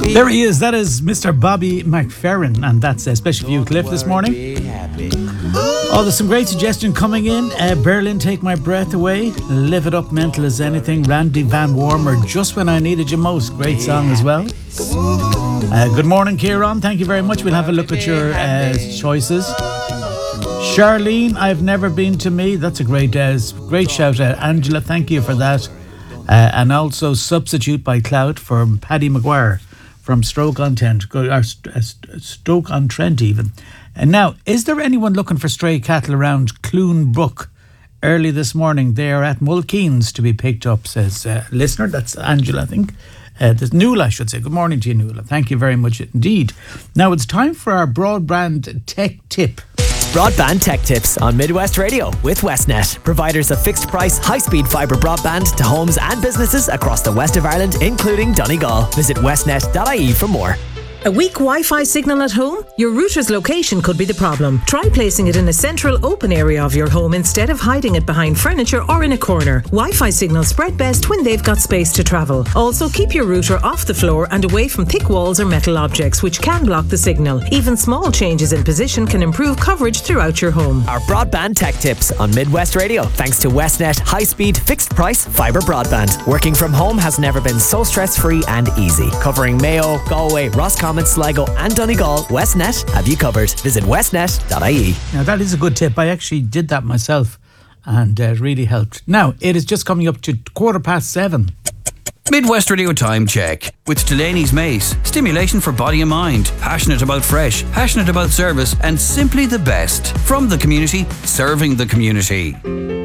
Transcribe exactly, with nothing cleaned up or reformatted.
There he is. That is Mister Bobby McFerrin, and that's especially for you, Cliff, this morning. Oh, there's some great suggestion coming in. Uh, Berlin, Take My Breath Away. Live It Up, Mental as Anything. Randy Van Warmer, Just When I Needed You Most. Great song as well. Uh, good morning, Kieran. Thank you very much. We'll have a look at your uh, choices. Charlene, I've Never Been to Me. That's a great, uh, great shout out. Angela, thank you for that. Uh, and also Substitute by Cloud from Paddy Maguire from Stoke-on-Trent, or uh, Stoke-on-Trent even. And now, is there anyone looking for stray cattle around Clune Brook? Early this morning, they are at Mulkeens to be picked up, says uh, listener. That's Angela, I think. Uh, there's Nuala, I should say. Good morning to you, Nuala. Thank you very much indeed. Now it's time for our broadband tech tip. Broadband Tech Tips on Midwest Radio with Westnet, providers of fixed price, high speed fibre broadband to homes and businesses across the west of Ireland, including Donegal. Visit westnet dot I E for more. A weak Wi-Fi signal at home? Your router's location could be the problem. Try placing it in a central open area of your home instead of hiding it behind furniture or in a corner. Wi-Fi signals spread best when they've got space to travel. Also, keep your router off the floor and away from thick walls or metal objects, which can block the signal. Even small changes in position can improve coverage throughout your home. Our Broadband Tech Tips on Midwest Radio, thanks to Westnet high-speed, fixed-price fibre broadband. Working from home has never been so stress-free and easy. Covering Mayo, Galway, Roscommon, Sligo and Donegal, Westnet have you covered. Visit westnet dot I E. Now that is a good tip. I actually did that myself and uh, it really helped. Now it is just coming up to quarter past seven. Midwest Radio Time Check with Delaney's Mace. Stimulation for body and mind. Passionate about fresh, passionate about service and simply the best. From the community, serving the community.